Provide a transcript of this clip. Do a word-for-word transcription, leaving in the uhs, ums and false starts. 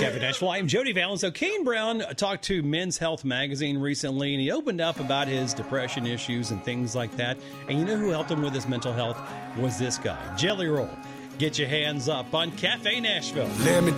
Cafe Nashville. I'm Jody Valens. So Kane Brown talked to Men's Health magazine recently, and he opened up about his depression issues and things like that. And you know who helped him with his mental health was this guy, Jelly Roll. Get your hands up on Cafe Nashville. Let me